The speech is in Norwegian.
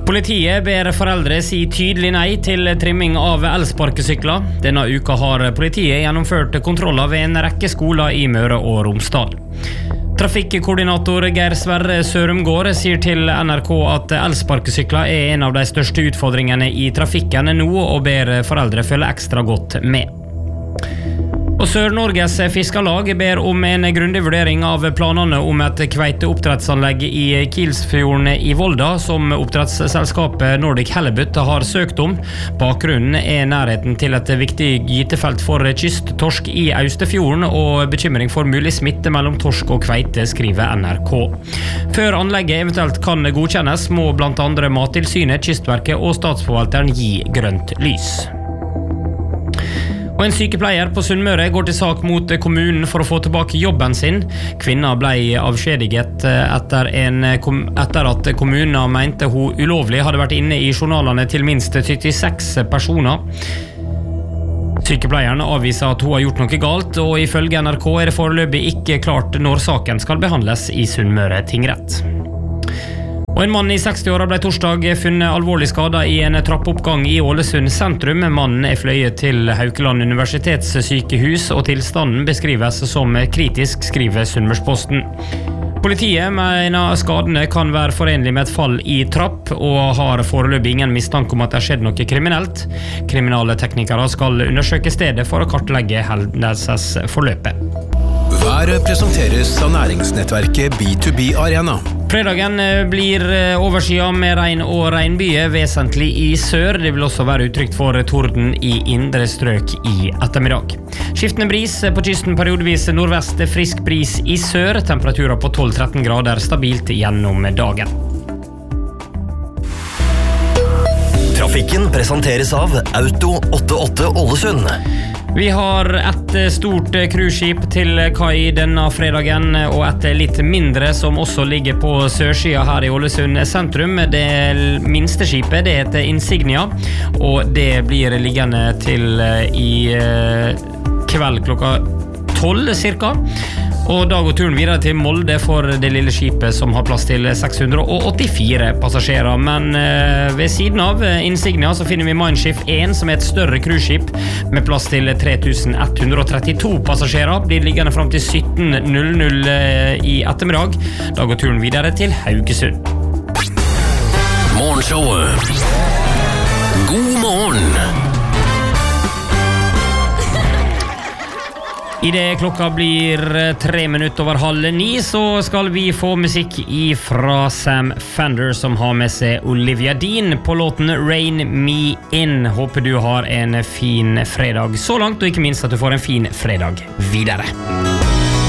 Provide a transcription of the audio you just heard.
Politiet ber foreldre si tydelig nei til trimming av elsparkesykler. Denne uka har politiet gjennomført kontroller ved en rekke skoler i Møre og Romsdal. Trafikkoordinator Geir Sverre Sørumgård sier til NRK at elsparkesykler er en av de største utfordringene i trafikken nå, og ber foreldre følge ekstra godt med. Og Sør-Norges Fiskarlag ber om en grundig vurdering av planene om et kveiteoppdrettsanlegg i Kilsfjorden i Volda, som oppdrettsselskapet Nordic Halibut har søkt om. Bakgrunnen er nærheten til et viktig gytefelt for kysttorsk i Austefjorden, og bekymring for mulig smitte mellom torsk og kveite, skriver NRK. Før anlegget eventuelt kan godkjennes, må blant andre Mattilsynet, Kystverket og Statsforvalteren gi grønt lys. Og en sykepleier på Sunnmøre går til sak mot kommunen for å få tilbake jobben sin. Kvinnen ble avskjediget etter at kommunen mente hun ulovlig hadde vært inne i journalene til minst 76 personer. Sykepleieren avviser at hun har gjort noe galt, og ifølge NRK er det foreløpig ikke klart når saken skal behandles i Sunnmøre tingrett. Og en mann i 60-åra ble torsdag funnet alvorlig skadet i en trappoppgang i Ålesund sentrum. Mannen er fløyet til Haukeland universitetssykehus, og tilstanden beskrives som kritisk, skriver Sunnmørsposten. Politiet mener skadene kan være forenlig med et fall i trapp, og har foreløpig ingen mistanke om at det har skjedd noe kriminelt. Kriminale teknikere skal undersøke stedet for å kartlegge hendelsesforløpet. Været presenteres av næringsnettverket B2B Arena. Fredagen blir overskyet med regn og regnbyger, vesentlig i sør. Det vil også være utrygt for torden i indre strøk i ettermiddag. Skiftende bris på kysten, periodevis nordvest, frisk bris i sør. Temperaturer på 12-13 grader, stabilt gjennom dagen. Trafikken presenteres av Auto 88 Ålesund. Vi har et stort cruiseskip til kai denne fredagen, og et litt mindre som også ligger på sørsida her i Ålesund sentrum. Det minste skipet, det heter Insignia, og det blir liggende til i kveld klokka 12 cirka. Og da går turen videre til Molde for det lille skipet som har plass til 684 passasjerer. Men ved siden av Insignia så finner vi Mindshift 1, som er et større cruiseskip med plass til 3132 passasjerer. Blir liggende frem til 17:00 i ettermiddag. Da går turen videre til Haugesund. Morgenshowet. God morgen. I det klokka blir 3 minutter over 8:30, så skal vi få musikk fra Sam Fender, som har med seg Olivia Dean på låten Rain Me In. Håper du har en fin fredag så langt, og ikke minst at du får en fin fredag videre.